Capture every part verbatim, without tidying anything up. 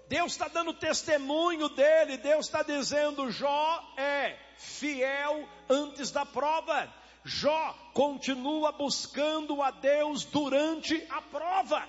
Deus está dando testemunho dele. Deus está dizendo: Jó é fiel antes da prova. Jó continua buscando a Deus durante a prova.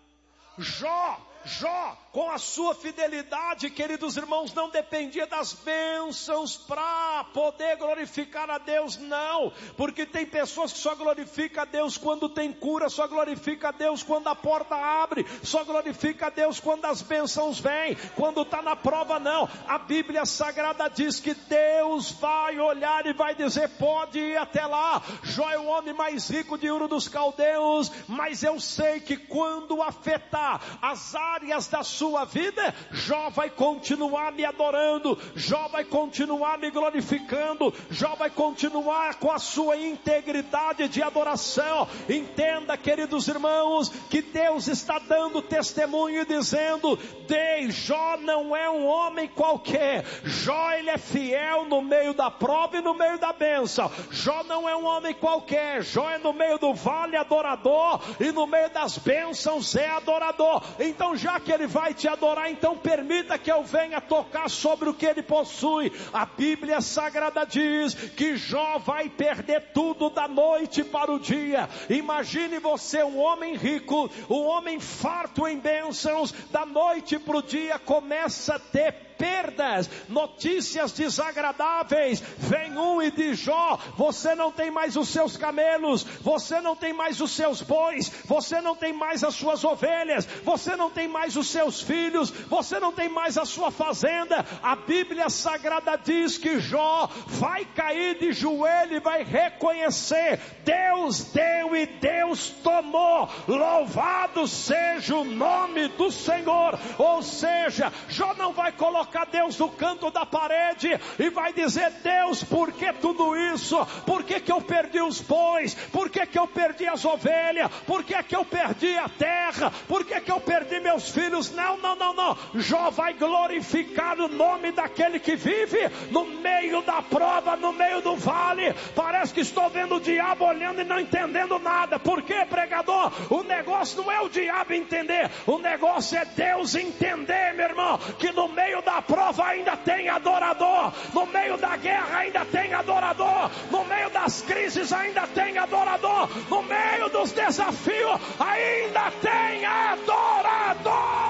Jó, Jó, com a sua fidelidade, queridos irmãos, não dependia das bênçãos para poder glorificar a Deus, não. Porque tem pessoas que só glorificam a Deus quando tem cura, só glorifica a Deus quando a porta abre, só glorifica a Deus quando as bênçãos vêm, quando está na prova não. A Bíblia Sagrada diz que Deus vai olhar e vai dizer: pode ir até lá. Jó é o homem mais rico de Ur dos Caldeus, mas eu sei que quando afetar as áreas da sua vida, Jó vai continuar me adorando, Jó vai continuar me glorificando, Jó vai continuar com a sua integridade de adoração. Entenda, queridos irmãos, que Deus está dando testemunho e dizendo: Deus, Jó não é um homem qualquer. Jó, ele é fiel no meio da prova e no meio da bênção. Jó não é um homem qualquer. Jó é no meio do vale adorador, e no meio das bênçãos é adorador. Então, já que ele vai te adorar, então permita que eu venha tocar sobre o que ele possui. A Bíblia Sagrada diz que Jó vai perder tudo da noite para o dia. Imagine você, um homem rico, um homem farto em bênçãos, da noite para o dia começa a ter perdas, notícias desagradáveis. Vem um e diz: Jó, você não tem mais os seus camelos, você não tem mais os seus bois, você não tem mais as suas ovelhas, você não tem mais os seus filhos, você não tem mais a sua fazenda. A Bíblia Sagrada diz que Jó vai cair de joelho e vai reconhecer: Deus deu e Deus tomou, louvado seja o nome do Senhor. Ou seja, Jó não vai colocar Deus no canto da parede e vai dizer: Deus, por que tudo isso? Por que que eu perdi os bois? Por que que eu perdi as ovelhas? Por que que eu perdi a terra? Por que que eu perdi meus filhos? Não, não, não, não. Jó vai glorificar o nome daquele que vive no meio da prova, no meio do vale. Parece que estou vendo o diabo olhando e não entendendo nada. Por quê, pregador? O negócio não é o diabo entender, o negócio é Deus entender, meu irmão, que no meio da prova ainda tem adorador, no meio da guerra ainda tem adorador, no meio das crises ainda tem adorador, no meio dos desafios ainda tem adorador.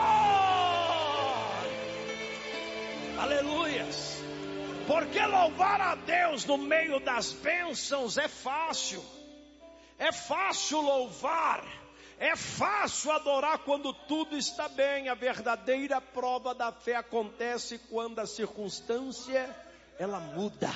Aleluias. Porque louvar a Deus no meio das bênçãos é fácil. É fácil louvar, é fácil adorar quando tudo está bem. A verdadeira prova da fé acontece quando a circunstância, ela muda.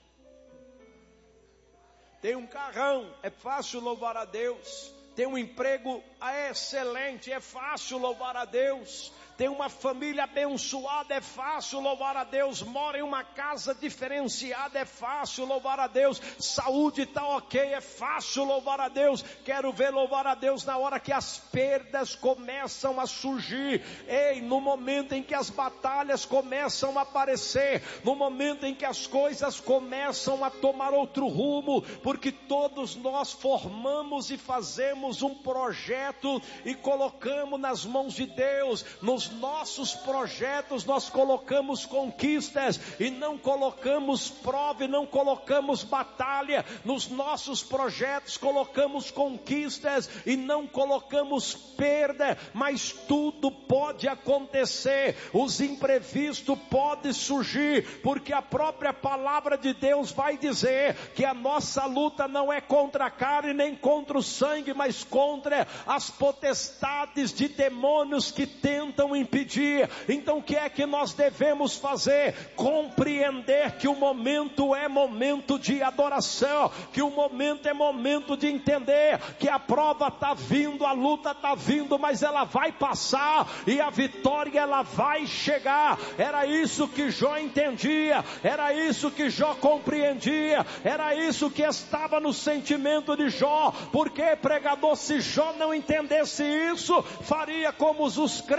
Tem um carrão, é fácil louvar a Deus. Tem um emprego excelente, é fácil louvar a Deus. Tem uma família abençoada, é fácil louvar a Deus. Mora em uma casa diferenciada, é fácil louvar a Deus. Saúde está ok, é fácil louvar a Deus. Quero ver louvar a Deus na hora que as perdas começam a surgir. Ei, no momento em que as batalhas começam a aparecer, no momento em que as coisas começam a tomar outro rumo, porque todos nós formamos e fazemos um projeto e colocamos nas mãos de Deus. Nos nossos projetos nós colocamos conquistas e não colocamos prova e não colocamos batalha. Nos nossos projetos colocamos conquistas e não colocamos perda, mas tudo pode acontecer, os imprevistos podem surgir, porque a própria palavra de Deus vai dizer que a nossa luta não é contra a carne nem contra o sangue, mas contra as potestades de demônios que tentam impedir. Então o que é que nós devemos fazer? Compreender que o momento é momento de adoração, que o momento é momento de entender que a prova está vindo, a luta está vindo, mas ela vai passar e a vitória ela vai chegar. Era isso que Jó entendia, era isso que Jó compreendia, era isso que estava no sentimento de Jó. Porque, pregador, se Jó não entendesse isso, faria como os crentes do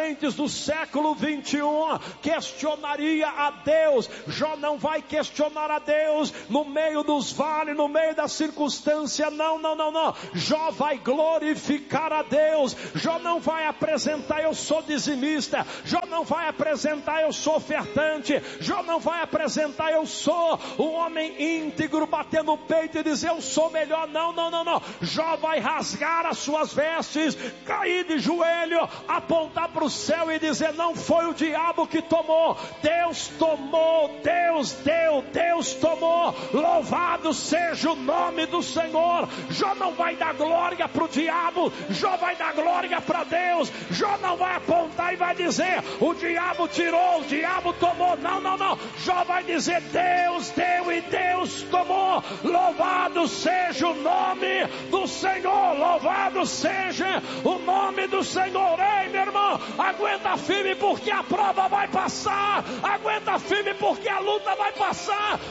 do século vinte e um questionaria a Deus. Jó não vai questionar a Deus no meio dos vales, no meio da circunstância, não, não, não, não. Jó vai glorificar a Deus. Jó não vai apresentar eu sou dizimista, Jó não vai apresentar eu sou ofertante, Jó não vai apresentar eu sou um homem íntegro, bater no peito e dizer eu sou melhor, não, não, não, não. Jó vai rasgar as suas vestes, cair de joelho, apontar para o céu e dizer não foi o diabo que tomou, Deus tomou, Deus deu, Deus tomou, louvado seja o nome do Senhor. Jó não vai dar glória para o diabo, Jó vai dar glória para Deus. Jó não vai apontar e vai dizer o diabo tirou, o diabo tomou, não, não, não. Jó vai dizer Deus deu e Deus tomou, louvado seja o nome do Senhor, louvado seja o nome do Senhor. Ei, meu irmão, aguenta firme porque a prova vai passar, aguenta firme porque a luta vai passar,